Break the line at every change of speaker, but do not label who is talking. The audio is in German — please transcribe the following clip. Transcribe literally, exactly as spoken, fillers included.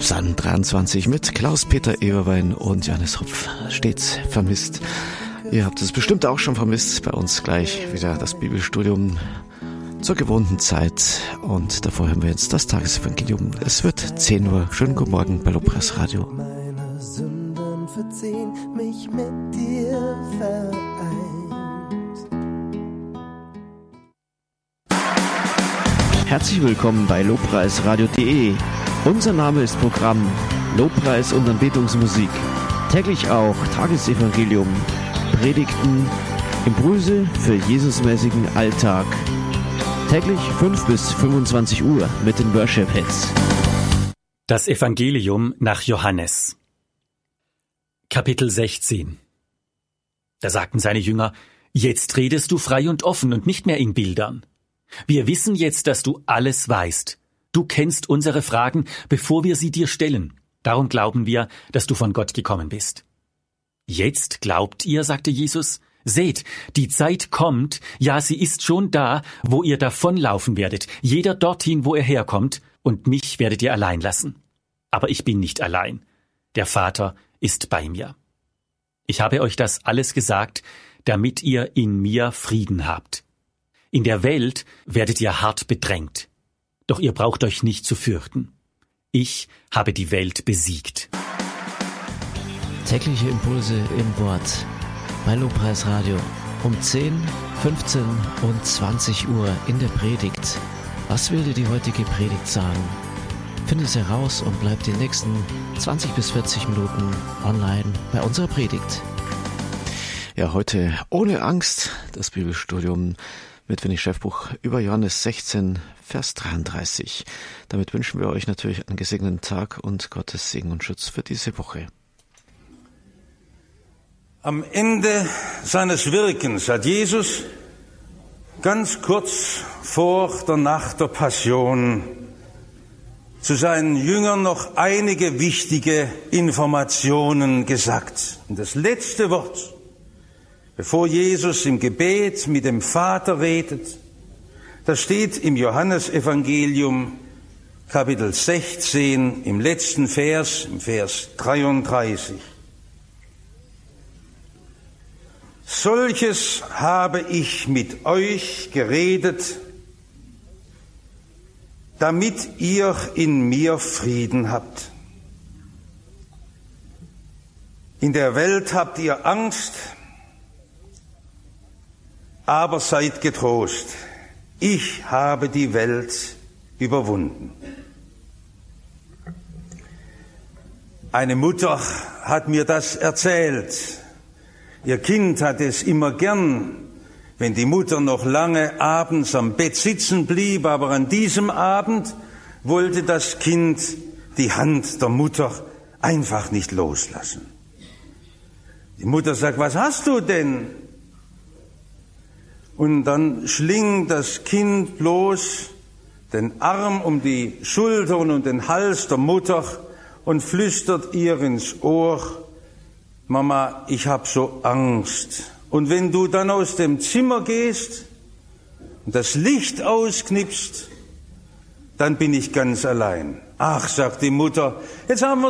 Psalm dreiundzwanzig mit Klaus-Peter Eberwein und Johannes Rupf. Stets vermisst. Ihr habt es bestimmt auch schon vermisst. Bei uns gleich wieder das Bibelstudium zur gewohnten Zeit. Und davor hören wir jetzt das Tagesevangelium. Es wird zehn Uhr. Schönen guten Morgen bei Lobpreis Radio.
Meine Sünden verziehen, mich mit dir vereint.
Herzlich willkommen bei lobpreisradio punkt de. Unser Name ist Programm Lobpreis und Anbetungsmusik. Täglich auch Tagesevangelium, Predigten, Impulse für Jesusmäßigen Alltag. Täglich fünf bis fünfundzwanzig Uhr mit den Worship Hits.
Das Evangelium nach Johannes. Kapitel sechzehn. Da sagten seine Jünger: Jetzt redest du frei und offen und nicht mehr in Bildern. Wir wissen jetzt, dass du alles weißt. Du kennst unsere Fragen, bevor wir sie dir stellen. Darum glauben wir, dass du von Gott gekommen bist. Jetzt glaubt ihr, sagte Jesus, seht, die Zeit kommt, ja, sie ist schon da, wo ihr davonlaufen werdet, jeder dorthin, wo er herkommt, und mich werdet ihr allein lassen. Aber ich bin nicht allein. Der Vater ist bei mir. Ich habe euch das alles gesagt, damit ihr in mir Frieden habt. In der Welt werdet ihr hart bedrängt. Doch ihr braucht euch nicht zu fürchten. Ich habe die Welt besiegt.
Tägliche Impulse im Wort bei Lobpreis Radio um zehn, fünfzehn und zwanzig Uhr in der Predigt. Was will dir die heutige Predigt sagen? Finde es heraus und bleib die nächsten zwanzig bis vierzig Minuten online bei unserer Predigt. Ja, heute ohne Angst das Bibelstudium mit Winnie Schäffbuch über Johannes sechzehn, Vers dreiunddreißig. Damit wünschen wir euch natürlich einen gesegneten Tag und Gottes Segen und Schutz für diese Woche.
Am Ende seines Wirkens hat Jesus ganz kurz vor der Nacht der Passion zu seinen Jüngern noch einige wichtige Informationen gesagt. Und das letzte Wort, bevor Jesus im Gebet mit dem Vater redet, das steht im Johannesevangelium Kapitel sechzehn im letzten Vers, im Vers dreiunddreißig. Solches habe ich mit euch geredet, damit ihr in mir Frieden habt. In der Welt habt ihr Angst, aber seid getrost. Ich habe die Welt überwunden. Eine Mutter hat mir das erzählt. Ihr Kind hat es immer gern, wenn die Mutter noch lange abends am Bett sitzen blieb, aber an diesem Abend wollte das Kind die Hand der Mutter einfach nicht loslassen. Die Mutter sagt: Was hast du denn? Und dann schlingt das Kind bloß den Arm um die Schultern und den Hals der Mutter und flüstert ihr ins Ohr: Mama, ich hab so Angst. Und wenn du dann aus dem Zimmer gehst und das Licht ausknipst, dann bin ich ganz allein. Ach, sagt die Mutter, jetzt haben wir